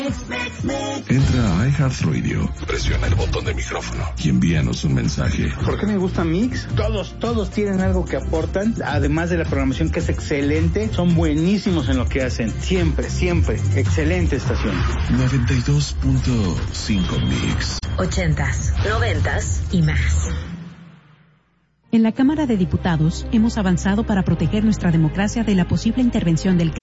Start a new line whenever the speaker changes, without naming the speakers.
Entra a iHeartRadio, presiona el botón de micrófono y envíanos un mensaje.
¿Por qué me gusta Mix? Todos tienen algo que aportan, además de la programación que es excelente, son buenísimos en lo que hacen. Siempre, excelente estación.
92.5 Mix.
80s, 90s y más.
En la Cámara de Diputados hemos avanzado para proteger nuestra democracia de la posible intervención del